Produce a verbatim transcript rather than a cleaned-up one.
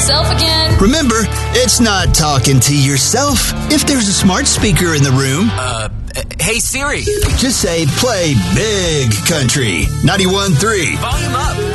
myself again. Remember, it's not talking to yourself. If there's a smart speaker in the room, Uh, hey Siri. just say play big country. ninety-one point three. Volume up.